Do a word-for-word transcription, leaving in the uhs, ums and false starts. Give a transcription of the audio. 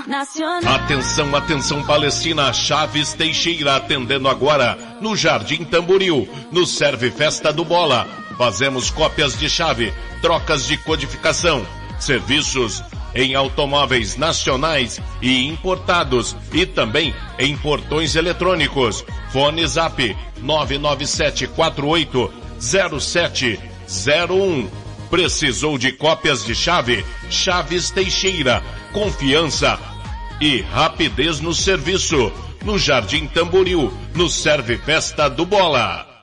nacional. Atenção, atenção Palestina, Chaves Teixeira atendendo agora no Jardim Tamboril, no Serve Festa do Bola. Fazemos cópias de chave, trocas de codificação, serviços em automóveis nacionais e importados e também em portões eletrônicos. Fone Zap nove nove sete quatro oito zero sete zero um. Precisou de cópias de chave? Chaves Teixeira. Confiança e rapidez no serviço. No Jardim Tamboril, no Serve Festa do Bola.